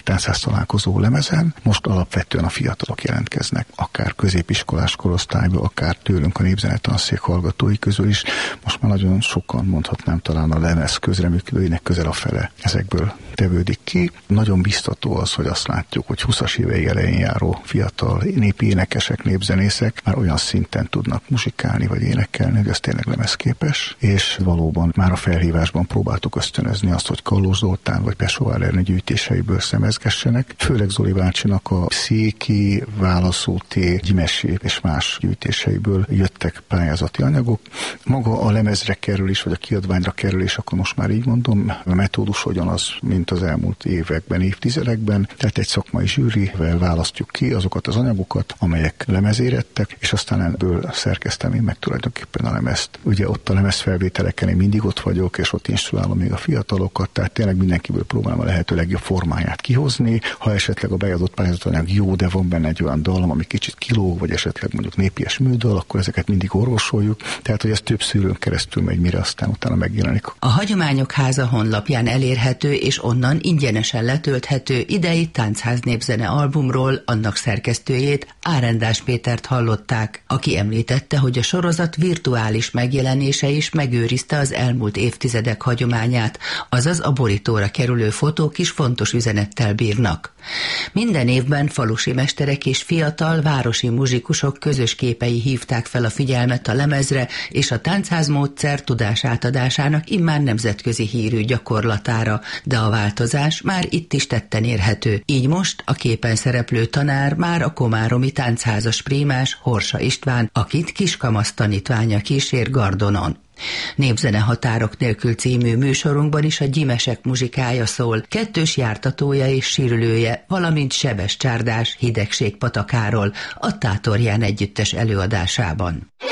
táncház találkozó lemezen. Most alapvetően a fiatalok jelentkeznek, akár középiskolás korosztályban, akár tőlünk a népzenetanszék hallgatói közül is. Most már nagyon sokan, mondhatnám talán a lemez közreműködőinek közel a fele ezekből tevődik ki. Nagyon biztató az, hogy azt látjuk, hogy 20-as évei elején járó fiatal népi énekesek, népzenészek már olyan szinten tudnak muzsikálni vagy énekelni, hogy ez tényleg lemezképes, és valóban már a felhívásban próbáltuk ösztönözni azt, hogy Kallós Zoltán vagy Pessoa Ernő gyűjtéseiből szemezgessenek. Főleg Zoli bácsinak a széki, válaszúti, gyimesi és más gyűjtéseiből jöttek pályázati anyagok. Maga a lemezre kerülés, vagy a kiadványra kerülés, akkor most már így mondom, a metódus ugyanaz, mint az elmúlt években, évtizedekben. Tehát egy szakmai zsűrivel választjuk ki azokat az anyagokat, amelyek lemezérettek, és aztán ebből szerkeztem én meg tulajdonképpen a lemezt. Ugye ott a lemezfelvételeken én mindig ott vagyok, és ott instruálom még a fiatalokat, tehát tényleg mindenkiből próbálom a lehető legjobb formáját kihozni. Ha esetleg a beadott pályázatanyag jó, de van benne egy olyan dallam, ami kicsit kilóg, vagy esetleg mondjuk népies műdal, akkor ezeket mindig orvosoljuk. Tehát, hogy ez több szűrőn keresztül megy, mire aztán utána megjelenik. A Hagyományok Háza honlapján elérhető és onnan ingyenesen letölthető idei Táncház népzene albumról annak szerkesztőjét, Árendás Pétert hallották, aki említette, hogy a sorozat virtuális megjelenése is megőrizte az elmúlt évtizedek hagyományát, azaz a borítóra kerülő fotók is fontos üzenettel bírnak. Minden évben falusi mesterek és fiatal városi muzsikusok közös képei hívták fel a figyelmet a lemezre és a táncház módszer tudásátadásának immár nemzetközi hírű gyakorlatára, de a változás már itt is tetten érhető. Így most a képen szereplő tanár már a komáromi táncházas prímás Horsa István, akit kiskamasz tanítványa kísér Gardonon. Népzene határok nélkül című műsorunkban is a gyimesek muzsikája szól, kettős jártatója és sírlője, valamint Sebes Csárdás Hidegség patakáról a Tátorján együttes előadásában.